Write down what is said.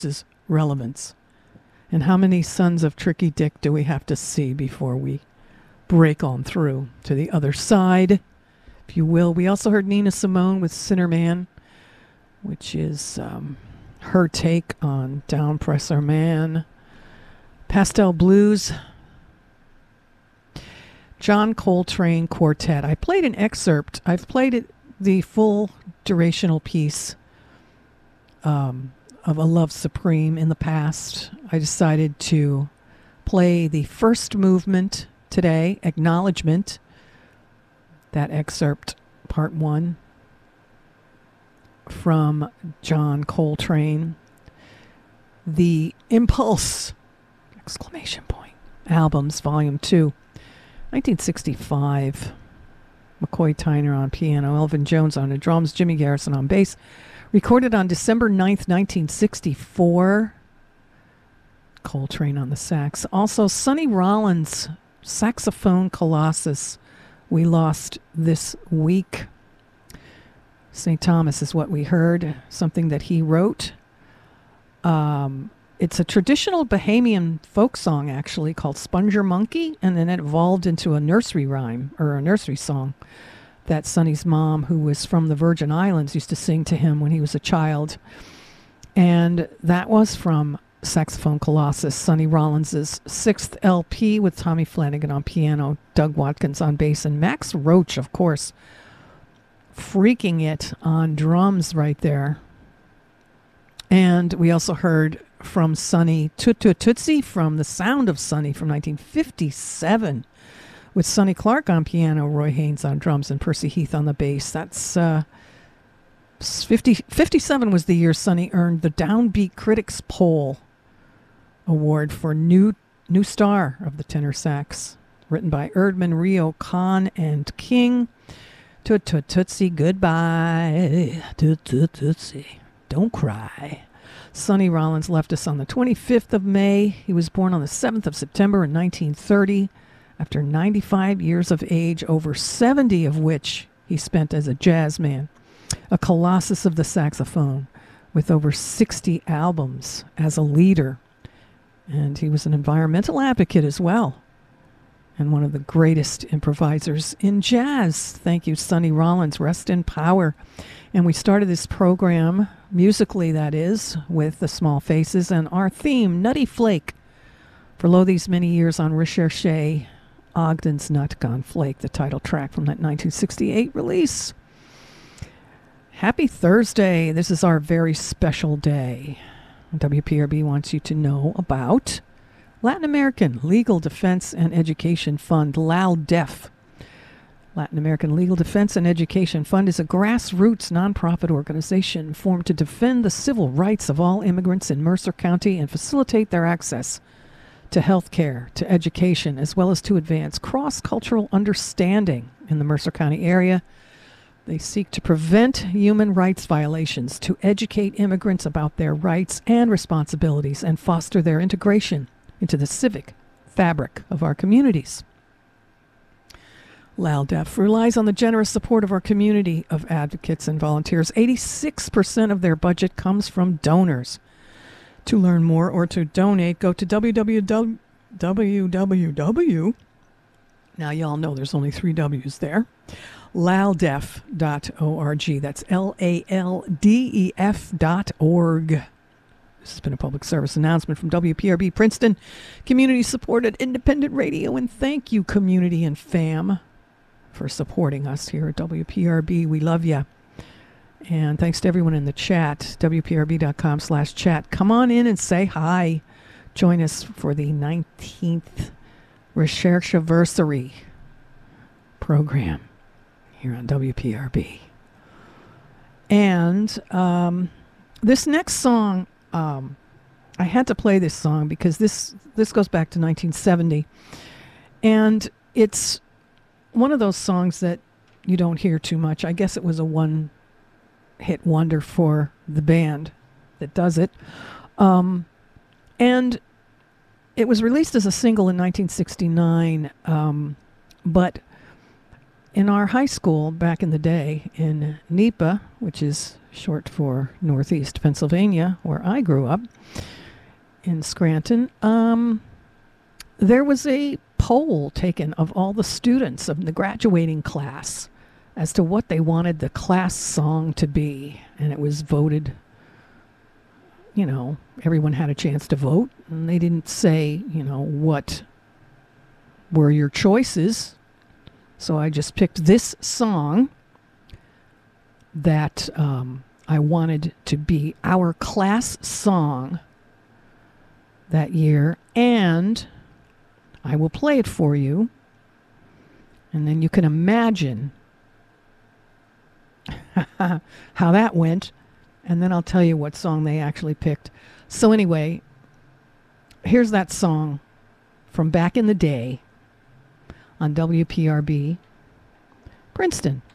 relevance. And how many sons of Tricky Dick do we have to see before we break on through to the other side, if you will? We also heard Nina Simone with Sinner Man, which is her take on Downpresser Man. Pastel Blues, John Coltrane Quartet. I played an excerpt. I've played the full durational piece of A Love Supreme in the past. I decided to play the first movement today, Acknowledgement, that excerpt, part 1, from John Coltrane. The Impulse, exclamation point, albums, volume 2, 1965. McCoy Tyner on piano, Elvin Jones on the drums, Jimmy Garrison on bass. Recorded on December 9th, 1964. Coltrane on the sax. Also, Sonny Rollins, saxophone colossus, we lost this week. St. Thomas is what we heard, something that he wrote. It's a traditional Bahamian folk song, actually, called Sponger Monkey, and then it evolved into a nursery rhyme, or a nursery song, that Sonny's mom, who was from the Virgin Islands, used to sing to him when he was a child. And that was from saxophone colossus Sonny Rollins' 6th LP, with Tommy Flanagan on piano, Doug Watkins on bass, and Max Roach, of course, freaking it on drums right there. And we also heard from Sonny Tootsie from The Sound of Sonny from 1957, with Sonny Clark on piano, Roy Haynes on drums, and Percy Heath on the bass. That's 57 was the year Sonny earned the Downbeat Critics Poll Award for New Star of the Tenor Sax, written by Erdman, Rio, Kahn, and King. Tootsie, goodbye. Tootsie, don't cry. Sonny Rollins left us on the 25th of May. He was born on the 7th of September in 1930. After 95 years of age, over 70 of which he spent as a jazz man, a colossus of the saxophone with over 60 albums as a leader. And he was an environmental advocate as well, and one of the greatest improvisers in jazz. Thank you, Sonny Rollins. Rest in power. And we started this program, musically that is, with The Small Faces, and our theme, Nutty Flake, for lo these many years on Recherche, Ogden's Nut Gone Flake, the title track from that 1968 release. Happy Thursday. This is our very special day. WPRB wants you to know about Latin American Legal Defense and Education Fund, LALDEF. Latin American Legal Defense and Education Fund is a grassroots nonprofit organization formed to defend the civil rights of all immigrants in Mercer County and facilitate their access to health care, to education, as well as to advance cross-cultural understanding in the Mercer County area. They seek to prevent human rights violations, to educate immigrants about their rights and responsibilities, and foster their integration into the civic fabric of our communities. LALDEF relies on the generous support of our community of advocates and volunteers. 86% of their budget comes from donors. To learn more or to donate, go to www. Now, y'all know there's only 3 W's there. LALDEF.org. That's LALDEF.org. This has been a public service announcement from WPRB Princeton, community-supported independent radio. And thank you, community and fam, for supporting us here at WPRB. We love you. And thanks to everyone in the chat, WPRB.com/chat. Come on in and say hi. Join us for the 19th Rechercheversary program here on WPRB. And this next song, I had to play this song because this goes back to 1970. And it's one of those songs that you don't hear too much. I guess it was a one-hit wonder for the band that does it. And it was released as a single in 1969, but in our high school back in the day in NEPA, which is short for Northeast Pennsylvania, where I grew up in Scranton. There was a poll taken of all the students of the graduating class as to what they wanted the class song to be. And it was voted, everyone had a chance to vote. And they didn't say, what were your choices. So I just picked this song that I wanted to be our class song that year. And I will play it for you. And then you can imagine how that went. And then I'll tell you what song they actually picked. So anyway, here's that song from back in the day on WPRB, Princeton.